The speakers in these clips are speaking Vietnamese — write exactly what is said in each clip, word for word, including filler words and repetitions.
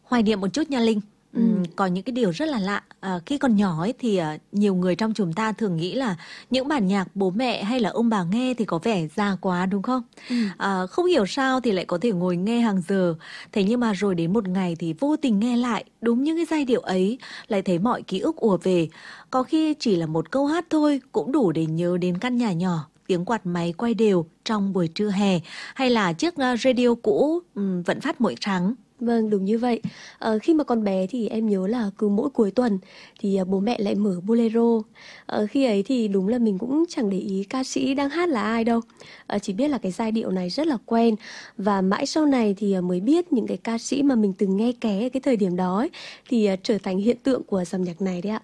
Hoài niệm một chút nha Linh. Ừ. Ừm, có những cái điều rất là lạ. À, khi còn nhỏ ấy thì à, nhiều người trong chúng ta thường nghĩ là những bản nhạc bố mẹ hay là ông bà nghe thì có vẻ già quá, đúng không? Ừ. À, không hiểu sao thì lại có thể ngồi nghe hàng giờ. Thế nhưng mà rồi đến một ngày thì vô tình nghe lại đúng những cái giai điệu ấy, lại thấy mọi ký ức ùa về. Có khi chỉ là một câu hát thôi cũng đủ để nhớ đến căn nhà nhỏ, tiếng quạt máy quay đều trong buổi trưa hè, hay là chiếc à, radio cũ ừm, vẫn phát mỗi sáng. Vâng, đúng như vậy. Ờ, khi mà còn bé thì em nhớ là cứ mỗi cuối tuần thì à, bố mẹ lại mở bolero. Ờ, khi ấy thì đúng là mình cũng chẳng để ý ca sĩ đang hát là ai đâu. Ờ, chỉ biết là cái giai điệu này rất là quen. Và mãi sau này thì à, mới biết những cái ca sĩ mà mình từng nghe ké ở cái thời điểm đó ấy, thì à, trở thành hiện tượng của dòng nhạc này đấy ạ.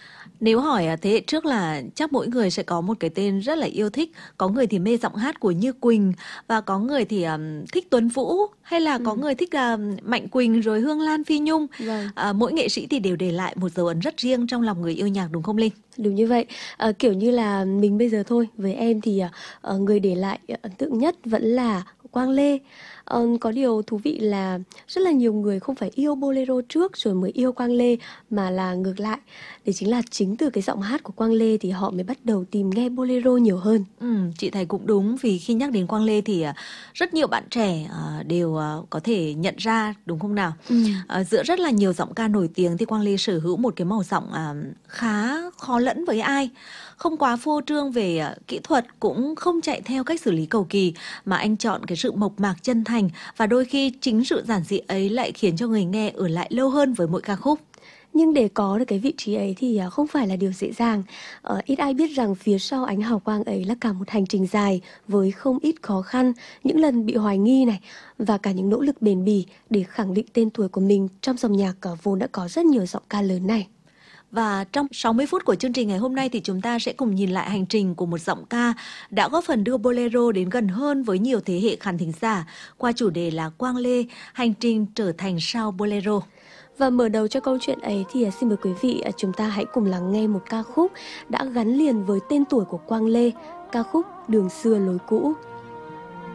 Nếu hỏi à, thế hệ trước là chắc mỗi người sẽ có một cái tên rất là yêu thích. Có người thì mê giọng hát của Như Quỳnh, và có người thì um, thích Tuấn Vũ, hay là có Ừ. người thích um, Mạnh Quỳnh, rồi Hương Lan, Phi Nhung. Vâng. À, mỗi nghệ sĩ thì đều để lại một dấu ấn rất riêng trong lòng người yêu nhạc, đúng không Linh? Đúng như vậy. Ờ, kiểu như là mình bây giờ thôi, với em thì ờ, người để lại ấn tượng nhất vẫn là Quang Lê. Ờ, có điều thú vị là rất là nhiều người không phải yêu bolero trước rồi mới yêu Quang Lê, mà là ngược lại. Đấy chính là chính từ cái giọng hát của Quang Lê thì họ mới bắt đầu tìm nghe bolero nhiều hơn. Ừ, chị thấy cũng đúng, vì khi nhắc đến Quang Lê thì à, rất nhiều bạn trẻ à, đều à, có thể nhận ra, đúng không nào? Ừ. À, giữa rất là nhiều giọng ca nổi tiếng thì Quang Lê sở hữu một cái màu giọng à, khá khó lẫn với ai. Không quá phô trương về à, kỹ thuật, cũng không chạy theo cách xử lý cầu kỳ, mà anh chọn cái sự mộc mạc chân thành, và đôi khi chính sự giản dị ấy lại khiến cho người nghe ở lại lâu hơn với mỗi ca khúc. Nhưng để có được cái vị trí ấy thì à, không phải là điều dễ dàng. Ờ, ít ai biết rằng phía sau ánh hào quang ấy là cả một hành trình dài với không ít khó khăn, những lần bị hoài nghi này, và cả những nỗ lực bền bỉ để khẳng định tên tuổi của mình trong dòng nhạc à, vốn đã có rất nhiều giọng ca lớn này. Và trong sáu mươi phút của chương trình ngày hôm nay thì chúng ta sẽ cùng nhìn lại hành trình của một giọng ca đã góp phần đưa bolero đến gần hơn với nhiều thế hệ khán thính giả, qua chủ đề là Quang Lê, hành trình trở thành sao bolero. Và mở đầu cho câu chuyện ấy thì xin mời quý vị chúng ta hãy cùng lắng nghe một ca khúc đã gắn liền với tên tuổi của Quang Lê, ca khúc Đường xưa lối cũ.